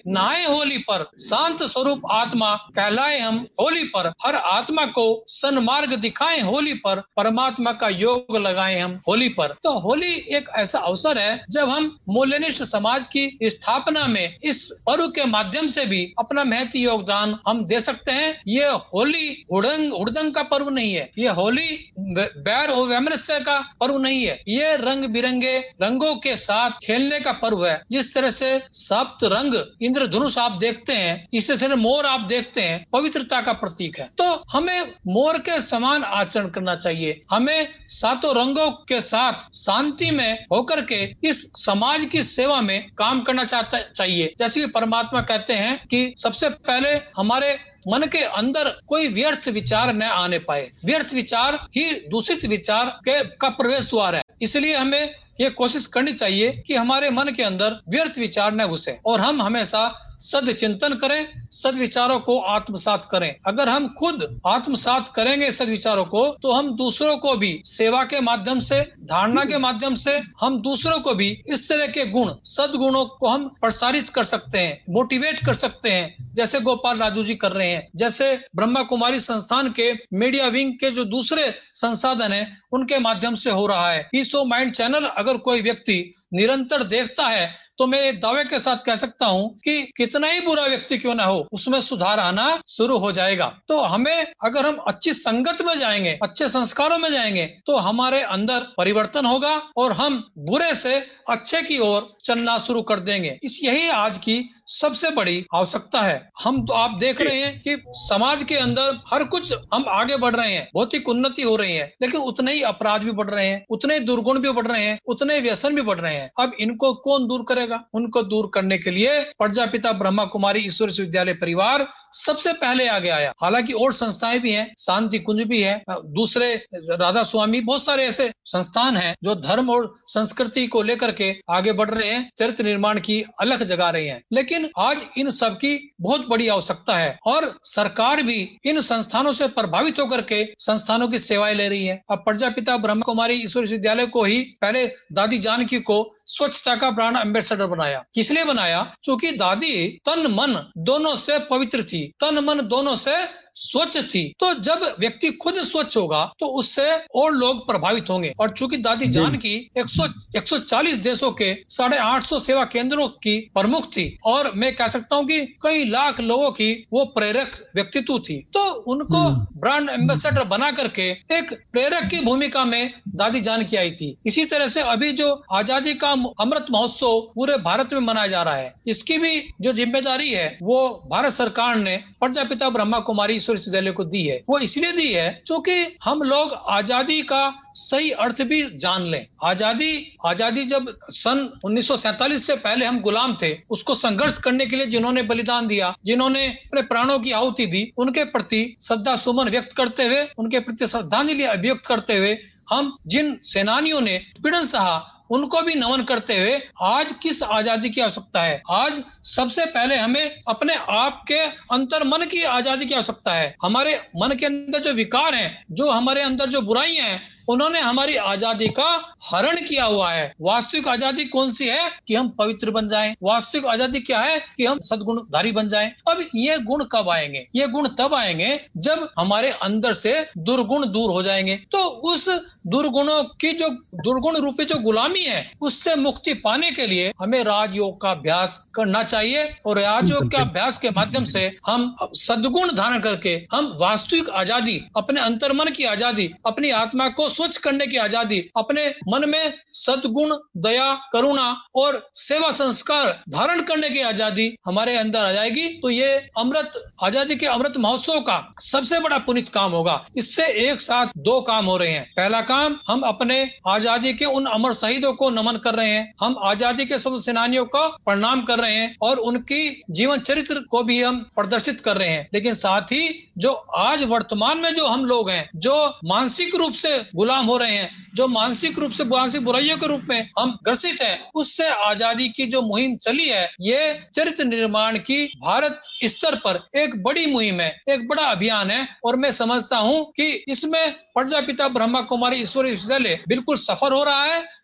नहाए होली पर, शांत स्वरूप आत्मा कहलाए हम होली पर, हर आत्मा को सन्मार्ग दिखाएं होली पर, परमात्मा का योग लगाएं हम होली पर। तो होली एक ऐसा अवसर है जब हम मूल्यनिष्ठ समाज की स्थापना में इस पर्व के माध्यम से भी अपना महती योगदान हम दे सकते हैं। ये होली हुड़ंग हुड़दंग का पर्व नहीं है, ये होली बैर और वैमनस्य का पर्व नहीं है, ये रंग बिरंगे रंगों के साथ खेलने का पर्व है। जिस तरह से सप्त रंग इंद्रधनुष आप देखते हैं, इसी तरह मोर आप देखते हैं, पवित्रता का प्रतीक है। तो हमें मोर के समान आचरण करना चाहिए, हमें सातों रंगों के साथ शांति में होकर के इस समाज की सेवा में काम करना चाहता चाहिए। जैसे कि परमात्मा कहते हैं कि सबसे पहले हमारे मन के अंदर कोई व्यर्थ विचार न आने पाए। व्यर्थ विचार ही दूषित विचार के का प्रवेश द्वार है। इसलिए हमें ये कोशिश करनी चाहिए कि हमारे मन के अंदर व्यर्थ विचार न घुसे और हम हमेशा सद चिंतन करें, सद विचारों को आत्मसात करें। अगर हम खुद आत्मसात करेंगे सद विचारों को, तो हम दूसरों को भी सेवा के माध्यम से, धारणा के माध्यम से हम दूसरों को भी इस तरह के गुण, सदगुणों को हम प्रसारित कर सकते हैं, मोटिवेट कर सकते हैं, जैसे गोपाल राजू जी कर रहे हैं, जैसे ब्रह्मा कुमारी संस्थान के मीडिया विंग के जो दूसरे संसाधन है उनके माध्यम से हो रहा है। पीस ऑफ माइंड चैनल अगर कोई व्यक्ति निरंतर देखता है तो मैं एक दावे के साथ कह सकता हूं कि कितना ही बुरा व्यक्ति क्यों ना हो, उसमें सुधार आना शुरू हो जाएगा। तो हमें, अगर हम अच्छी संगत में जाएंगे, अच्छे संस्कारों में जाएंगे, तो हमारे अंदर परिवर्तन होगा और हम बुरे से अच्छे की ओर चलना शुरू कर देंगे। इस यही आज की सबसे बड़ी आवश्यकता है। हम तो आप देख रहे हैं कि समाज के अंदर हर कुछ हम आगे बढ़ रहे हैं, भौतिक उन्नति हो रही है, लेकिन उतने ही अपराध भी बढ़ रहे हैं, उतने ही दुर्गुण भी बढ़ रहे हैं, उतने व्यसन भी बढ़ रहे हैं। अब इनको कौन दूर करेगा? उनको दूर करने के लिए प्रजापिता ब्रह्मा कुमारी ईश्वर विश्वविद्यालय परिवार सबसे पहले आगे आया। हालांकि और संस्थाएं भी हैं, शांति कुंज भी है, दूसरे राधा स्वामी, बहुत सारे ऐसे संस्थान हैं जो धर्म और संस्कृति को लेकर के आगे बढ़ रहे हैं, चरित्र निर्माण की अलख जगा रहे हैं। लेकिन आज इन सब की बहुत बड़ी आवश्यकता है और सरकार भी इन संस्थानों से प्रभावित होकर के संस्थानों की सेवाएं ले रही है। अब प्रजापिता ब्रह्मा कुमारी ईश्वर विश्वविद्यालय को ही पहले दादी जानकी को स्वच्छता का ब्रांड एम्बेसडर बनाया। किस लिए बनाया? क्योंकि दादी तन मन दोनों से पवित्र थी, तन मन दोनों से स्वच्छ थी। तो जब व्यक्ति खुद स्वच्छ होगा तो उससे और लोग प्रभावित होंगे। और चूंकि दादी जानकी एक सौ चालीस देशों के साढ़े आठ सौ सेवा केंद्रों की प्रमुख थी और मैं कह सकता हूँ कि कई लाख लोगों की वो प्रेरक व्यक्तित्व थी, तो उनको ब्रांड एम्बेसडर बना करके एक प्रेरक की भूमिका में दादी जानकी आई थी। इसी तरह से अभी जो आजादी का अमृत महोत्सव पूरे भारत में मनाया जा रहा है, इसकी भी जो जिम्मेदारी है वो भारत सरकार ने प्रजापिता ब्रह्मा कुमारी विश्वविद्यालय को दी है। वो इसलिए दी है क्योंकि हम लोग आजादी का सही अर्थ भी जान लें। आजादी आजादी जब सन उन्नीस सौ सैंतालीस से पहले हम गुलाम थे, उसको संघर्ष करने के लिए जिन्होंने बलिदान दिया, जिन्होंने अपने प्राणों की आहुति दी, उनके प्रति श्रद्धा सुमन व्यक्त करते हुए, उनके प्रति श्रद्धांजलि अभिव्यक्त करते हुए हम जिन सेनानियों ने पीड़न सहा उनको भी नमन करते हुए आज किस आजादी की आवश्यकता है? आज सबसे पहले हमें अपने आप के अंतर मन की आजादी की आवश्यकता है। हमारे मन के अंदर जो विकार हैं, जो हमारे अंदर जो बुराइयां हैं, उन्होंने हमारी आजादी का हरण किया हुआ है। वास्तविक आजादी कौन सी है? कि हम पवित्र बन जाएं। वास्तविक आजादी क्या है? कि हम सद्गुणधारी बन जाएं। अब ये गुण कब आएंगे? ये गुण तब आएंगे जब हमारे अंदर से दुर्गुण दूर हो जाएंगे। तो उस दुर्गुणों की जो दुर्गुण रूपी जो गुलामी है, उससे मुक्ति पाने के लिए हमें राजयोग का अभ्यास करना चाहिए और राजयोग के अभ्यास के माध्यम से हम सद्गुण धारण करके हम वास्तविक आजादी, अपने अंतर्मन की आजादी, अपनी आत्मा को स्वच्छ करने की आजादी, अपने मन में सद्गुण, दया, करुणा और सेवा संस्कार धारण करने की आजादी हमारे अंदर आ जाएगी। तो ये अमृत आजादी के अमृत महोत्सव का सबसे बड़ा पुनीत काम होगा। इससे एक साथ दो काम हो रहे हैं। पहला काम, हम अपने आजादी के उन अमर शहीदों को नमन कर रहे हैं, हम आजादी के सब सेनानियों का प्रणाम कर रहे हैं और उनकी जीवन चरित्र को भी हम प्रदर्शित कर रहे हैं। लेकिन साथ ही जो आज वर्तमान में जो हम लोग हैं, जो मानसिक रूप से गुलाम हो रहे हैं, जो मानसिक रूप से मानसिक बुराइयों के रूप में हम ग्रसित हैं, उससे आजादी की जो मुहिम चली है, ये चरित्र निर्माण की भारत स्तर पर एक बड़ी मुहिम है, एक बड़ा अभियान है। और मैं समझता हूं कि इसमें प्रजापिता ब्रह्मा कुमारी ईश्वर विश्वविद्यालय बिल्कुल सफल हो रहा है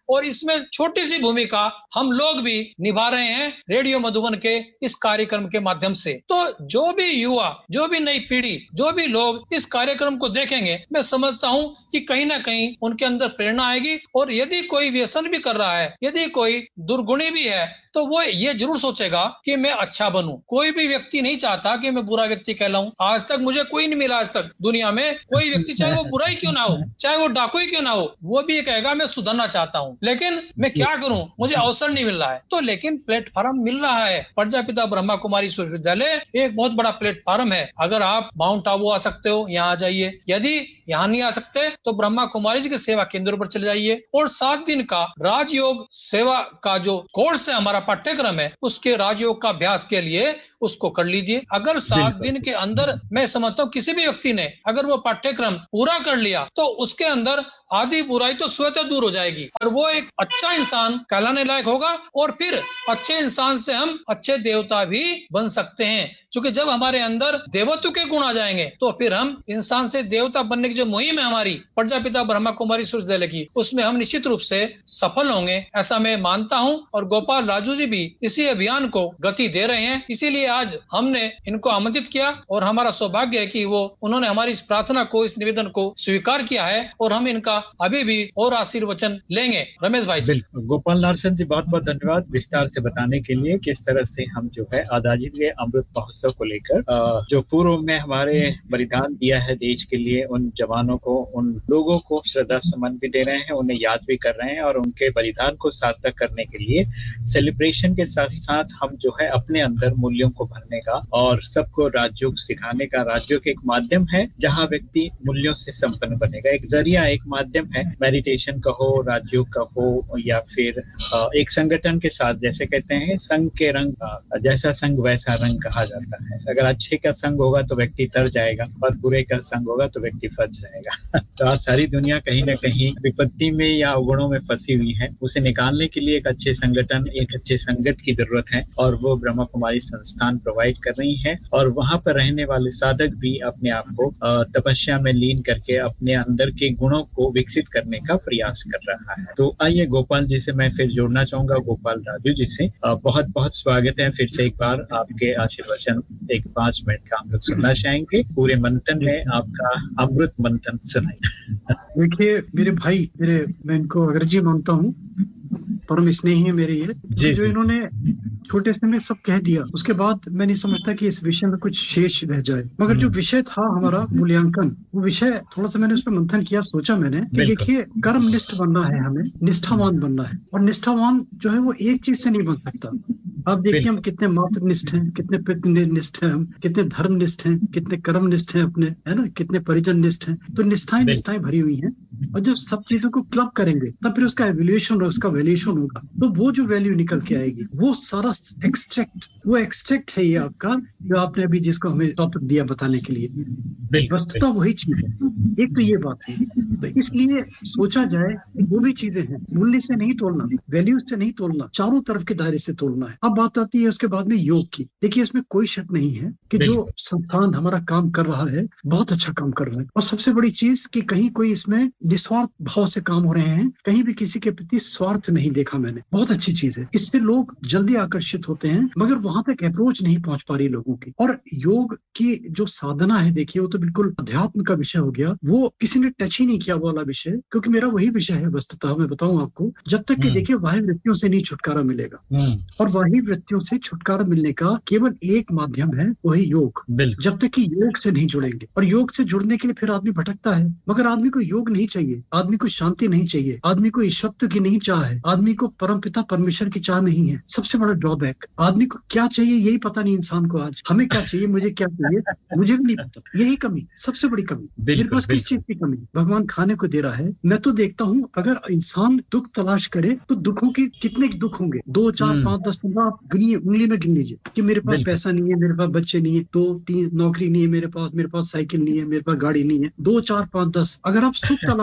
और इसमें छोटी सी भूमिका हम लोग भी निभा रहे हैं रेडियो मधुबन के इस कार्यक्रम के माध्यम से। तो जो भी युवा, जो भी नई पीढ़ी, जो भी लोग इस कार्यक्रम को देखेंगे, मैं समझता हूं कि कहीं ना कहीं उनके अंदर प्रेरणा आएगी। और यदि कोई व्यसन भी कर रहा है, यदि कोई दुर्गुणी भी है, तो वो ये जरूर सोचेगा कि मैं अच्छा बनूं। कोई भी व्यक्ति नहीं चाहता कि मैं बुरा व्यक्ति कहलाऊं। आज तक मुझे कोई नहीं मिला, आज तक दुनिया में कोई व्यक्ति, चाहे वो बुरा ही क्यों ना हो, चाहे वो डाकू ही क्यों ना हो, वो भी ये कहेगा मैं सुधरना चाहता हूं, लेकिन मैं क्या करूं, मुझे अवसर नहीं मिल रहा है। तो लेकिन प्लेटफॉर्म मिल रहा है। प्रजापिता ब्रह्मा कुमारी विश्वविद्यालय एक बहुत बड़ा प्लेटफॉर्म है। अगर आप माउंट आबू आ सकते हो, यहाँ आ जाइए। यदि यहाँ नहीं आ सकते तो ब्रह्मा कुमारी जी के सेवा केंद्र पर चले जाइए और सात दिन का राजयोग सेवा का जो कोर्स है, हमारा पाठ्यक्रम है, उसके राजयोग का अभ्यास के लिए उसको कर लीजिए। अगर सात दिन के अंदर, मैं समझता हूँ किसी भी व्यक्ति ने अगर वो पाठ्यक्रम पूरा कर लिया तो उसके अंदर आधी बुराई तो स्वतः दूर हो जाएगी और वो एक अच्छा इंसान कहलाने लायक होगा। और फिर अच्छे इंसान से हम अच्छे देवता भी बन सकते हैं, क्योंकि जब हमारे अंदर देवत्व के गुण आ जाएंगे तो फिर हम इंसान से देवता बनने की जो मुहिम है हमारी प्रजापिता ब्रह्मा कुमारी विश्वविद्यालय की, उसमें हम निश्चित रूप से सफल होंगे, ऐसा मैं मानता हूं। और गोपाल राजू जी भी इसी अभियान को गति दे रहे हैं, इसीलिए आज हमने इनको आमंत्रित किया और हमारा सौभाग्य है कि वो उन्होंने हमारी इस प्रार्थना को, इस निवेदन को स्वीकार किया है और हम इनका अभी भी और आशीर्वचन लेंगे। रमेश भाई जी। गोपाल नारसन जी, बहुत बहुत धन्यवाद विस्तार से बताने के लिए किस तरह से हम जो है आजादी के अमृत महोत्सव को लेकर जो पूर्व में हमारे बलिदान दिया है देश के लिए, उन जवानों को, उन लोगों को श्रद्धा सुमन भी दे रहे हैं, उन्हें याद भी कर रहे हैं और उनके बलिदान को सार्थक करने के लिए सेलिब्रेशन के साथ साथ हम जो है अपने अंदर मूल्यों को भरने का और सबको राजयोग सिखाने का, राजयोग एक माध्यम है जहाँ व्यक्ति मूल्यों से संपन्न बनेगा, एक जरिया, एक माध्यम है। मेडिटेशन का हो, राजयोग का हो, या फिर एक संगठन के साथ, जैसे कहते हैं संघ के रंग, जैसा संघ वैसा रंग कहा जाता है। अगर अच्छे का संग होगा तो व्यक्ति तर जाएगा और बुरे का संग होगा तो व्यक्ति फंस जाएगा। तो आज सारी दुनिया कहीं ना कहीं विपत्ति में या अवगुणों में फंसी हुई है, उसे निकालने के लिए एक अच्छे संगठन, एक अच्छे संगत की जरूरत है और वो ब्रह्मा कुमारी संस्थान प्रोवाइड कर रही है। और वहां पर रहने वाले साधक भी अपने आप को तपस्या में लीन करके अपने अंदर के गुणों को विकसित करने का प्रयास कर रहा है। तो आइए गोपाल जी से मैं फिर जोड़ना चाहूंगा, गोपाल राजू जी से। बहुत बहुत स्वागत है फिर से एक बार, आपके आशीर्वचन एक पांच मिनट का हम लोग सुनना चाहेंगे। पूरे मंथन में आपका अमृत मंथन सुनाइए। देखिए मेरे भाई, मेरे मैं इनको अग्रजी मानता हूँ, परम स्नेही है मेरे ये, जो जी, इन्होंने छोटे से में सब कह दिया, उसके बाद मैं नहीं समझता कि इस विषय में कुछ शेष रह जाए। मगर जो विषय था हमारा मूल्यांकन, वो विषय थोड़ा सा मैंने उस पर मंथन किया, सोचा मैंने कि देखिए कर्मनिष्ठ बनना है, हमें निष्ठावान बनना है। और निष्ठावान जो है वो एक चीज से नहीं बन सकता। आप देखिए हम कितने मातृनिष्ठ हैं, कितने पितृनिष्ठ हैं, हम कितने धर्मनिष्ठ हैं, कितने कर्मनिष्ठ हैं अपने, है ना, कितने परिजन निष्ठ हैं। तो निष्ठाएं निष्ठाएं भरी हुई हैं और जब सब चीजों को क्लब करेंगे तब फिर उसका एवल्यूएशन और उसका वैल्यूएशन होगा। तो वो जो वैल्यू निकल के आएगी वो सारा एक्सट्रैक्ट, वो एक्सट्रैक्ट है ये आपका, जो आपने अभी जिसको हमें टॉपिक दिया बताने के लिए, वस्तुतः वही चीज है। एक तो ये बात है, तो इसलिए सोचा जाए वो भी चीजें हैं, मूल्य से नहीं तोड़ना, वैल्यू से नहीं तोड़ना, चारों तरफ के दायरे से तोड़ना है। अब बात आती है उसके बाद में योग की। देखिए इसमें कोई शक नहीं है कि जो संस्थान हमारा काम कर रहा है बहुत अच्छा काम कर रहा है। और सबसे बड़ी चीज कि कहीं कोई इसमें निस्वार्थ भाव से काम हो रहे हैं, कहीं भी किसी के प्रति स्वार्थ नहीं देखा मैंने। बहुत अच्छी चीज है, इससे लोग जल्दी आकर्षित होते हैं, मगर वहां तक अप्रोच नहीं पहुंच पा रही लोगों की। और योग की जो साधना है, देखिए वो तो बिल्कुल अध्यात्म का विषय हो गया, वो किसी ने टच ही नहीं किया वाला विषय, क्योंकि मेरा वही विषय है वस्तुतः। मैं बताऊं आपको, जब तक कि देखिए वाह्य वृत्तियों से नहीं छुटकारा मिलेगा, और वाह्य वृत्तियों से छुटकारा मिलने का केवल एक माध्यम है, वही योग। जब तक कि योग से नहीं जुड़ेंगे, और योग से जुड़ने के लिए फिर आदमी भटकता है। मगर आदमी को योग नहीं चाहिए, आदमी को शांति नहीं चाहिए, आदमी को ईश्वरत्व की नहीं चाह है, आदमी को परमपिता परमेश्वर की चाह नहीं है। सबसे बड़ा ड्रॉबैक, आदमी को क्या चाहिए यही पता नहीं इंसान को। आज हमें क्या चाहिए, मुझे क्या चाहिए, मुझे भी नहीं पता। यही कमी, सबसे बड़ी कमी। मेरे पास किस चीज की कमी? भगवान खाने को दे रहा है। मैं तो देखता हूँ अगर इंसान दुख तलाश करे तो दुखों की कितने दुख होंगे, दो चार पांच दस पंद्रह, आप गिनिए, उंगली में गिन लीजिए कि मेरे पास पैसा नहीं है, मेरे पास बच्चे नहीं है, दो तीन नौकरी नहीं है मेरे पास, मेरे पास साइकिल नहीं है, मेरे पास गाड़ी नहीं है, दो चार पांच दस। अगर आप सुख तलाश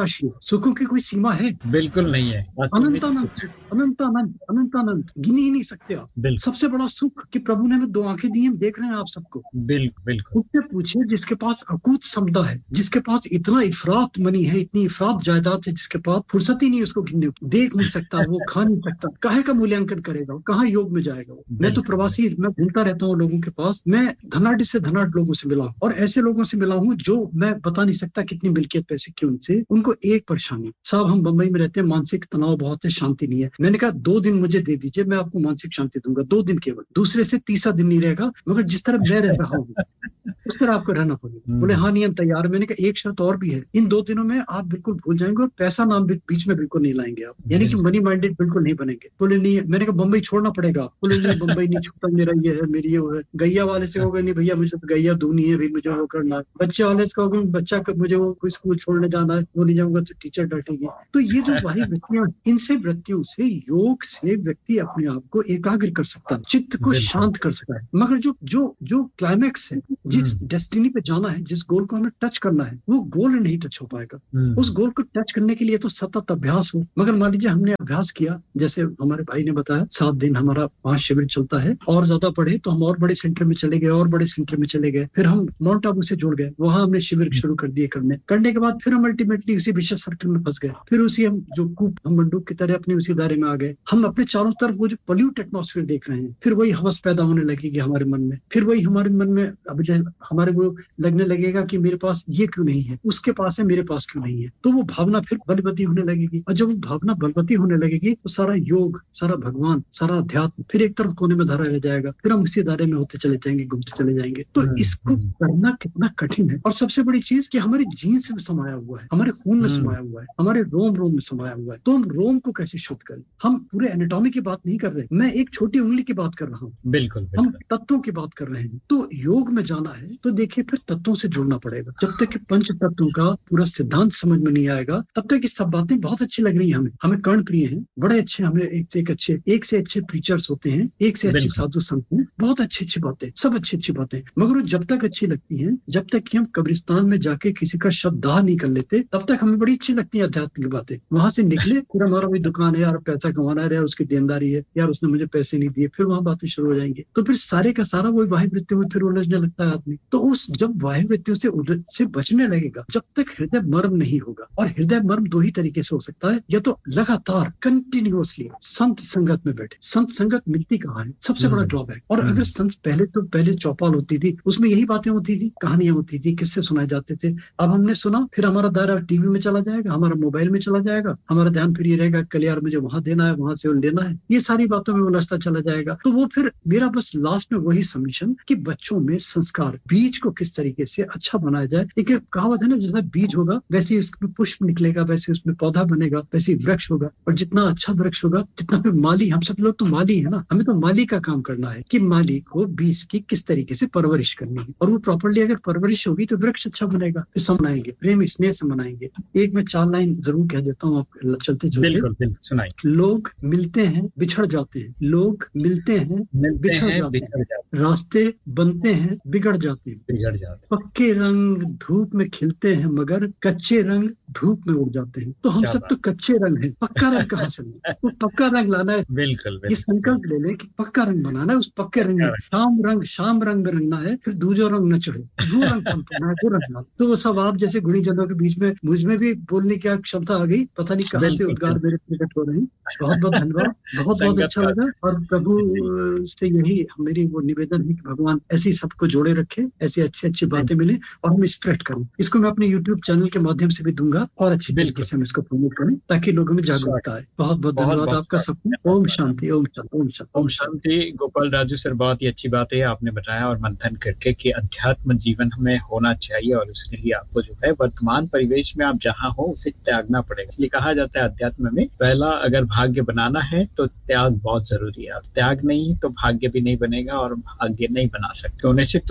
अविनाशी है। सुखों की कोई सीमा है? बिल्कुल नहीं है। अनंत अनंत अनंत अनंत अनंत अनंत गिनी ही नहीं सकते आप। सबसे बड़ा सुख कि प्रभु ने हमें दो आंखें दी, हम देख रहे हैं आप सबको। बिल्कुल बिल्कुल। उससे पूछिए जिसके पास अकूत समदा है, जिसके पास इतना इफरात मनी है, इतनी इफरात जायदाद है, जिसके पास फुर्सत ही नहीं उसको गिनने, देख नहीं सकता वो, खा नहीं सकता, काहे का मूल्यांकन करेगा, कहाँ योग में जाएगा वो। मैं तो प्रवासी, मैं घूमता रहता हूँ लोगों के पास, मैं धनाढ़ से धनाढ़ लोगों से मिला हूँ और ऐसे लोगों से मिला हूँ जो मैं बता नहीं सकता कितनी मिल्कियत पैसे की उनसे। उनको एक परेशानी, साहब हम बंबई में रहते हैं, मानसिक तनाव बहुत है, शांति नहीं है। मैंने कहा दो दिन मुझे दे दीजिए, मैं आपको मानसिक शांति दूंगा, दो दिन केवल, दूसरे से तीसरा दिन नहीं रहेगा, मगर जिस तरह मैं रह रहा हूँ उस तरह आपको रहना पड़ेगा। बोले हाँ नियम तैयार। मैंने कहा एक शर्त और भी है, इन दो दिनों में आप बिल्कुल भूल जाएंगे और पैसा नाम बीच में बिल्कुल नहीं लाएंगे आप, यानी कि मनी माइंडेड बिल्कुल नहीं बनेंगे। बोले नहीं, मैंने कहा बंबई छोड़ना पड़ेगा। बोले नहीं बंबई नहीं छूटा, मेरा ये है, मेरी ये वो है। गैया वाले से कहोगे नहीं भैया मुझे तो गैया दूनी है, भाई मुझे वो करना है। बच्चे वाले से कहोगे बच्चा मुझे वो कोई स्कूल छोड़ने जाना है, वो नहीं जाऊंगा तो टीचर डांटेगी। तो ये जो वही वृत्तियां, इनसे वृत्तियों से, योग से व्यक्ति अपने आप को एकाग्र कर सकता है, चित्त को शांत कर सकता है। मगर जो जो जो क्लाइमैक्स है, जिस डेस्टिनी पे जाना है, जिस गोल को हमें टच करना है, वो गोल नहीं टच हो पाएगा। उस गोल को टच करने के लिए तो सतत अभ्यास हो। मगर मान लीजिए हमने अभ्यास किया, जैसे हमारे भाई ने बताया सात दिन हमारा पांच शिविर चलता है, और ज्यादा पढ़े तो हम और बड़े सेंटर में चले गए, और बड़े सेंटर में चले गए, फिर हम माउंट आबू से जुड़ गए, वहां हमने शिविर शुरू कर दिए करने। करने के बाद फिर हम अल्टीमेटली उसी विशेष सर्कल में फंस गए, फिर उसी हम जो कूप, हम मंडूक की तरह अपने उसी दायरे में आ गए। हम अपने चारों तरफ वो जो पॉल्यूट एटमॉस्फेयर देख रहे हैं, फिर वही हवस पैदा होने लगेगी हमारे मन में, फिर वही हमारे मन में अब हमारे वो लगने लगेगा कि मेरे पास ये क्यों नहीं है, उसके पास है, मेरे पास क्यों नहीं है। तो वो भावना फिर बलवती होने लगेगी, और जब वो भावना बलवती होने लगेगी तो सारा योग, सारा भगवान, सारा अध्यात्म फिर एक तरफ कोने में धरा रह जाएगा, फिर हम उसी दायरे में होते चले जाएंगे, घूमते चले जाएंगे। तो इसको करना कितना कठिन है। और सबसे बड़ी चीज कि हमारे जीन्स में समाया हुआ है, हमारे खून में समाया हुआ है, हमारे रोम रोम में समाया हुआ है। तो हम रोम को कैसे शुद्ध करें? हम पूरे एनाटॉमी की बात नहीं कर रहे, मैं एक छोटी उंगली की बात कर रहा हूँ। बिल्कुल, हम तत्वों की बात कर रहे हैं। तो योग में जाना है तो देखिए फिर तत्वों से जुड़ना पड़ेगा। जब तक कि पंच तत्वों का पूरा सिद्धांत समझ में नहीं आएगा, तब तक ये सब बातें बहुत अच्छी लग रही हैं हमें, हमें कर्ण प्रिय हैं, बड़े अच्छे, हमें एक से एक अच्छे, एक से अच्छे प्रीचर्स होते हैं, एक से अच्छे साधु संत हैं, बहुत अच्छी अच्छी बातें, सब अच्छी अच्छी बातें। मगर वो जब तक अच्छी लगती हैं, जब तक कि हम कब्रिस्तान में जाके किसी का शव दाह नहीं कर लेते, तब तक हमें बड़ी अच्छी लगती है अध्यात्म की बातें। वहां से निकले फिर हमारा वही दुकान है यार, पैसा कमाना है यार, उसकी देनदारी है यार, उसने मुझे पैसे नहीं दिए, फिर वहां बातें शुरू हो जाएंगी। तो फिर सारे का सारा वही वाह्य वृत्तियों में फिर उलझने लगता है आदमी। तो उस जब वाह्य वृत्तियों से से बचने लगेगा, जब तक हृदय मर्म नहीं होगा, और हृदय मर्म दो ही तरीके से हो सकता है, या तो लगातार कंटिन्यूअसली संत संगत में बैठे। संत संगत मिलती कहाँ है, सबसे बड़ा ड्रॉबैक। और अगर संत पहले तो पहले चौपाल होती थी, उसमें यही बातें होती थी, कहानियां होती थी, किस्से सुनाए जाते थे। अब हमने सुना, फिर हमारा दायरा टीवी में चला जाएगा, हमारा मोबाइल में चला जाएगा, हमारा ध्यान फिर ये रहेगा कल यार मुझे वहां देना है, वहां से लेना है, ये सारी बातों में उलझता चला जाएगा। तो वो फिर मेरा बस लास्ट में वही सबमिशन कि बच्चों में संस्कार, बीज को किस तरीके से अच्छा बनाया जाए। एक कहावत है ना, जैसा बीज होगा वैसे उसमें पुष्प निकलेगा, वैसे उसमें पौधा बनेगा, वैसे वृक्ष होगा, और जितना अच्छा वृक्ष होगा जितना फिर माली, हम सब लोग तो माली है ना, हमें तो माली का काम करना है कि माली को बीज की किस तरीके से परवरिश करनी है, और वो प्रॉपर्ली अगर परवरिश होगी तो वृक्ष अच्छा बनेगा, फिर सब मनाएंगे, प्रेम स्नेह से मनाएंगे। एक मैं चार लाइन जरूर कह देता हूँ आप चलते चलते। लोग मिलते हैं बिछड़ जाते हैं, लोग मिलते हैं बिछड़ जाते हैं, रास्ते बनते हैं बिगड़ जाते हैं, बिगड़ जाते पक्के रंग धूप में खिलते हैं मगर कच्चे रंग धूप में उड़ जाते हैं। तो हम सब तो कच्चे रंग हैं, पक्का रंग कहाँ से लाना? तो पक्का रंग लाना है। बिल्कुल, ये संकल्प ले ले कि पक्का रंग बनाना है, उस पक्के रंग में शाम रंग शाम रंग में रंगना है, फिर दूजो रंग न चढ़े, वो रंग कौन करना है, वो रंग लाना। तो वो सब आप जैसे गुणीजनों के बीच में मुझ में भी बोलने की क्षमता आ गई, पता नहीं कहाँ से उद्गार मेरे प्रकट हो रहे हैं। बहुत बहुत धन्यवाद, बहुत बहुत अच्छा लगा। और प्रभु से यही मेरी वो निवेदन है कि भगवान ऐसी सबको जोड़े रखे, ऐसी अच्छी अच्छी बातें मिले और हम स्प्रेड करूं। इसको मैं अपने यूट्यूब चैनल के माध्यम से भी दूंगा और अच्छी तरीके से हम इसको प्रमोट करें ताकि लोगों में जागरूकता आए। बहुत बहुत धन्यवाद आपका सबको। ओम शांति, ओम शांति, ओम शांति, ओम शांति। गोपाल राजू सर, बहुत ही अच्छी बात है आपने बताया और मंथन करके कि अध्यात्म जीवन हमें होना चाहिए, और उसके लिए आपको जो है वर्तमान परिवेश में आप जहाँ हो उसे त्यागना पड़ेगा। इसलिए कहा जाता है अध्यात्म में पहला अगर भाग्य बनाना है तो त्याग बहुत जरूरी है। त्याग नहीं तो भाग्य भी नहीं बनेगा और भाग्य नहीं बना सकते। तो निश्चित तौर पे आपने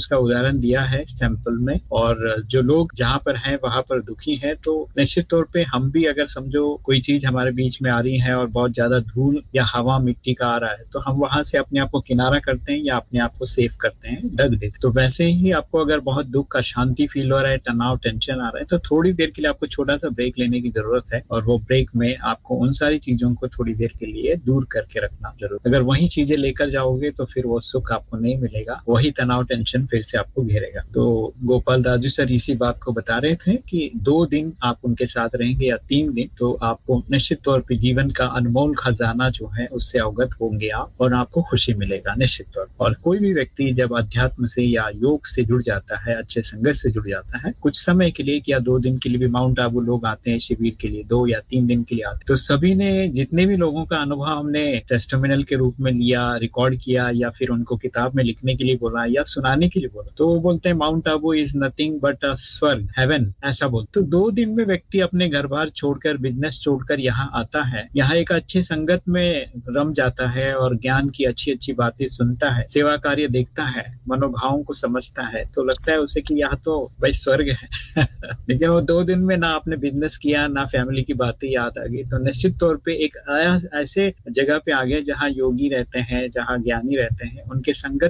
उसका उदाहरण दिया है सैंपल में, और जो लोग जहाँ पर हैं वहां पर दुखी हैं, तो निश्चित तौर पे हम भी अगर समझो कोई चीज हमारे बीच में आ रही है और बहुत ज्यादा धूल या हवा मिट्टी का आ रहा है, तो हम वहां से अपने आप को किनारा करते हैं या अपने आप को सेव करते हैं, ढक देते हैं। तो वैसे ही आपको अगर बहुत दुख, अशांति फील हो रहा है, तनाव, टेंशन आ रहा है, तो थोड़ी देर के लिए आपको छोटा सा ब्रेक लेने की जरूरत है, और वो ब्रेक में आपको उन सारी चीजों को थोड़ी देर के लिए दूर करके रखना जरूर। अगर वही चीजें लेकर जाओगे तो फिर वो सुख आपको नहीं मिलेगा, वही तनाव, टेंशन फिर से आपको घेरेगा। तो गोपाल राजू सर इसी बात को बता रहे थे कि दो दिन आप उनके साथ रहेंगे या तीन दिन, तो आपको निश्चित तौर पे जीवन का अनमोल खजाना जो है उससे अवगत होंगे आप, और आपको खुशी मिलेगा निश्चित तौर। और कोई भी व्यक्ति जब अध्यात्म से या योग से जुड़ जाता है, अच्छे संगत से जुड़ जाता है, कुछ समय के लिए या दो दिन के लिए भी माउंट आबू लोग आते हैं शिविर के लिए, दो या तीन दिन के लिए आते हैं, तो सभी ने, जितने भी लोगों का अनुभव हमने टेस्टिमोनियल के रूप में लिया, रिकॉर्ड किया, या फिर उनको किताब में लिखने के लिए बोला या सुनाने के लिए बोला, तो वो बोलते हैं mount Abu is nothing but अ स्वर्ग, हेवन, ऐसा बोलते। तो दो दिन में व्यक्ति अपने घर बार छोड़कर, बिजनेस छोड़कर यहाँ आता है, यहाँ एक अच्छे संगत में रम जाता है और ज्ञान की अच्छी अच्छी बातें सुनता है, सेवा कार्य देखता है, मनोभावों को समझता है, तो लगता है उसे कि यहाँ तो भाई स्वर्ग है। लेकिन वो दो दिन में ना आपने बिजनेस किया, ना फैमिली की बातें याद आ गई, तो निश्चित तौर पे एक ऐसे जगह पे आ गए जहाँ योगी रहते हैं, जहाँ ज्ञानी रहते हैं, उनके संगत